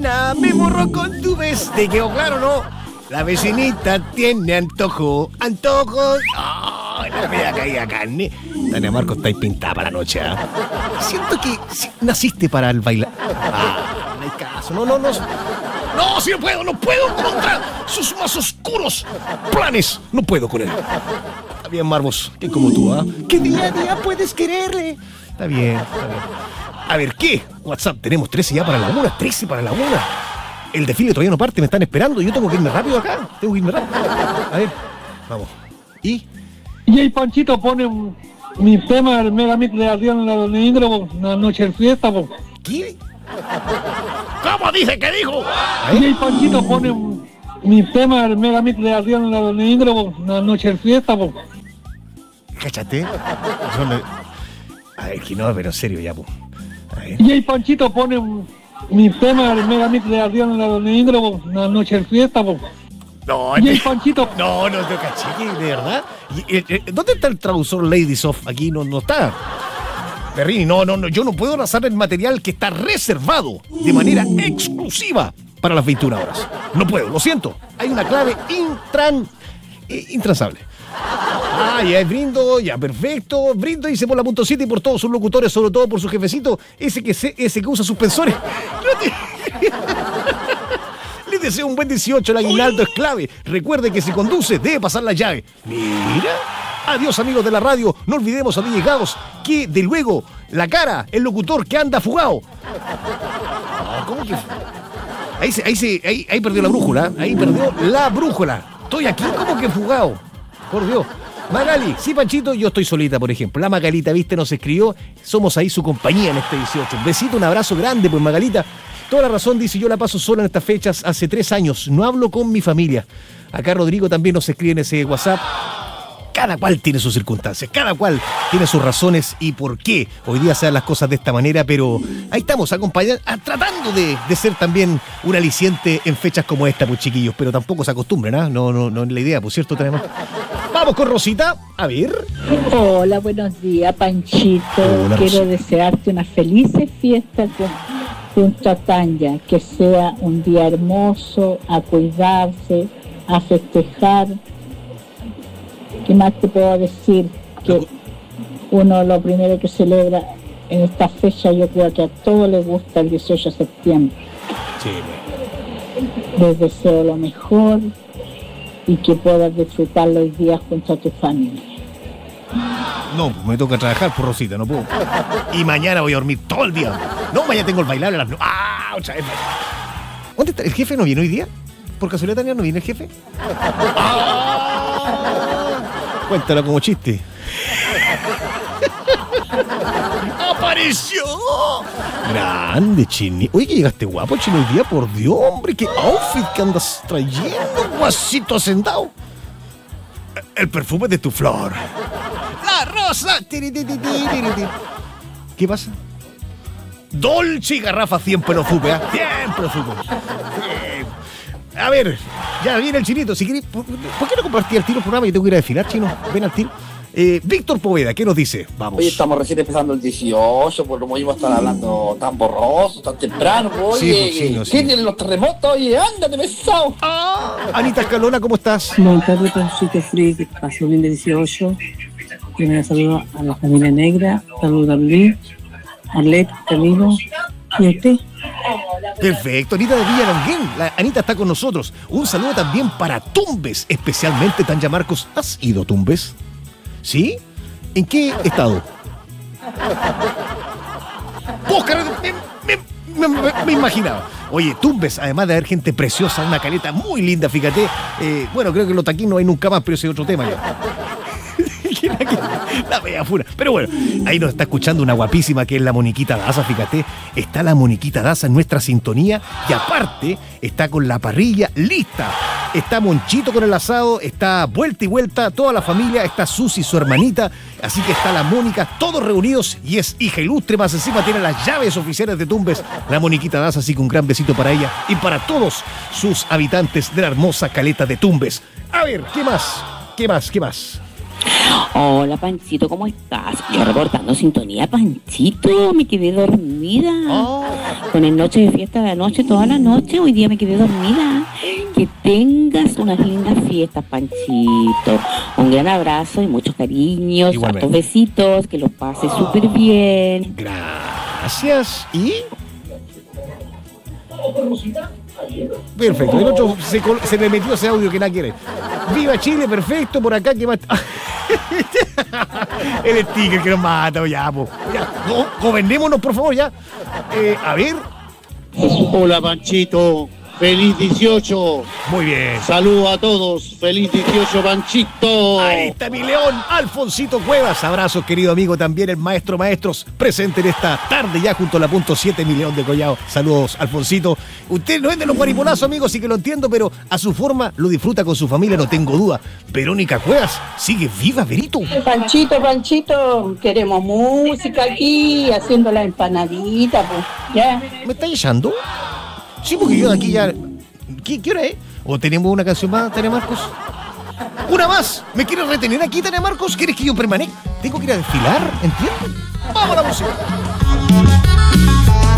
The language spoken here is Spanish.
vecina, me morro con tu vez. ¿Te quedó claro, no? La vecinita tiene antojo. ¡Antojo! ¡Oh, la media caída carne! Tania Marcos, estáis pintada para la noche, ¿eh? Siento que naciste para el bailar. No hay caso. No. No, si no puedo contra sus más oscuros planes. No puedo con él. Está bien, Marvos, que como tú, ¿ah? Que día a día puedes quererle. Está bien. A ver, ¿qué? WhatsApp, tenemos 13 ya para la 1, 13 para la 1. El desfile todavía no parte, me están esperando. Yo tengo que irme rápido acá. A ver, vamos. ¿Y? Y ahí Panchito pone mi tema, el Megamix de Adrián La Doningro, una noche de fiesta, po. ¿Qué? ¿Cómo dice que dijo? Y ahí Panchito pone mi tema, el Megamix de Adrián La Doningro, una noche de fiesta, po. ¿Cáchate? A ver, que no, pero en serio ya, po. Y ahí Panchito pone mi tema, el Megamix de Adrián La Doningro, una noche de fiesta, po. No, y ahí Panchito. No, te caché, ¿de verdad? ¿Dónde está el traductor Ladies of? Aquí no está. Berrini, no, yo no puedo lanzar el material que está reservado de manera exclusiva para las 21 horas. No puedo, lo siento. Hay una clave intransable. Ya brindo, ya perfecto. Brindo, dice por la .7 y por todos sus locutores, sobre todo por su jefecito, ese que usa suspensores. Le deseo un buen 18, el aguinaldo es clave. Recuerde que si conduce, debe pasar la llave. Mira. Adiós, amigos de la radio. No olvidemos a DJ Gauss, que de luego la cara, el locutor que anda fugado. ¿Cómo que? Ahí perdió la brújula. Ahí perdió la brújula. Estoy aquí como que fugado. Por Dios. Magali, sí, Panchito, yo estoy solita, por ejemplo. La Magalita, viste, nos escribió. Somos ahí su compañía en este 18. Un besito, un abrazo grande, pues, Magalita. Toda la razón, dice, yo la paso sola en estas fechas hace 3 años. No hablo con mi familia. Acá Rodrigo también nos escribe en ese WhatsApp. Cada cual tiene sus circunstancias, cada cual tiene sus razones y por qué hoy día se dan las cosas de esta manera, pero ahí estamos acompañando, tratando de ser también un aliciente en fechas como esta, pues chiquillos, pero tampoco se acostumbren, ¿ah? No es la idea, por cierto, tenemos. Vamos con Rosita, a ver. Hola, buenos días, Panchito. Hola, quiero Rosita. desearte una feliz fiesta junto a Tanya, que sea un día hermoso, a cuidarse, a festejar. ¿Qué más te puedo decir? Que uno lo primero que celebra en esta fecha, yo creo que a todos les gusta el 18 de septiembre. Sí. Les deseo lo mejor y que puedas disfrutar los días junto a tu familia. No, me toca trabajar por Rosita, no puedo. Y mañana voy a dormir todo el día. No, mañana tengo el bailar a las 9. Otra vez. ¿Dónde está? ¿El jefe no viene hoy día? ¿Por casualidad, Tania, no viene el jefe? Cuéntalo como chiste. ¡Apareció! Grande, Chini. Oye, que llegaste guapo, Chino, hoy día, por Dios, hombre. ¿Qué outfit que andas trayendo, guasito hacendado? El perfume de tu flor. La rosa. ¿Qué pasa? Dolce y garrafa siempre lo supe, ¿eh? Siempre lo supe. A ver, ya viene el Chinito. Si querés, ¿por qué no compartí el tiro el programa? Yo tengo que ir a desfilar, Chino. Ven al tiro. Víctor Poveda, ¿qué nos dice? Vamos. Hoy estamos recién empezando el 18, por lo mismo están hablando tan borroso, tan temprano. Oye, Sí, no, ¿qué tienen los terremotos? Oye, ándate, pesado. Anita Escalona, ¿cómo estás? Buenas tardes, Panchito Free, que pasó bien de 18. Primero saludo a la familia negra, saludo a Luis, a Arlet, Camilo y a usted. Perfecto, Anita de Villalonguén. La Anita está con nosotros. Un saludo también para Tumbes, especialmente Tanya Marcos. ¿Has ido a Tumbes? ¿Sí? ¿En qué estado? Óscar, me imaginaba. Oye, Tumbes, además de haber gente preciosa, una caleta muy linda, fíjate. Bueno, creo que los taquín no hay nunca más, pero ese es otro tema ya. La vea funa. Pero bueno, ahí nos está escuchando una guapísima que es la Moniquita Daza, fíjate. Está la Moniquita Daza en nuestra sintonía y aparte está con la parrilla lista. Está Monchito con el asado, está vuelta y vuelta toda la familia, está Susi, su hermanita, así que está la Mónica, todos reunidos y es hija ilustre, más encima tiene las llaves oficiales de Tumbes, la Moniquita Daza, así que un gran besito para ella y para todos sus habitantes de la hermosa caleta de Tumbes. A ver, ¿qué más? Hola, Panchito, ¿cómo estás? Yo reportando sintonía, Panchito, me quedé dormida. con el noche de fiesta de la noche, toda la noche. Hoy día me quedé dormida. Que tengas unas lindas fiestas, Panchito. Un gran abrazo y muchos cariños, Igualmente. hartos besitos, que los pases súper bien. Gracias. ¿Y? Perfecto. El otro se le metió ese audio que nadie quiere. Viva Chile, perfecto. Por acá que más. El sticker que nos mata, ya, po. Ya. Gobernémonos, por favor, ya. A ver. Hola Panchito, feliz 18. Muy bien. Saludos a todos, feliz 18 Panchito. Ahí está mi león, Alfonsito Cuevas. Abrazos, querido amigo, también el maestro Maestros, presente en esta tarde ya junto a la punto 7, mi león de Collao. Saludos, Alfonsito. Usted no es de los guariponazos, amigo, sí que lo entiendo, pero a su forma lo disfruta con su familia, no tengo duda. Verónica Cuevas, sigue viva, Verito. Panchito, queremos música aquí, haciendo la empanadita, pues, ya. ¿Me está echando? Sí, porque yo de aquí ya... ¿Qué hora es? ¿O tenemos una canción más, Tania Marcos? ¡Una más! ¿Me quieres retener aquí, Tania Marcos? ¿Quieres que yo permanezca? Tengo que ir a desfilar, ¿entiendes? ¡Vamos a la música!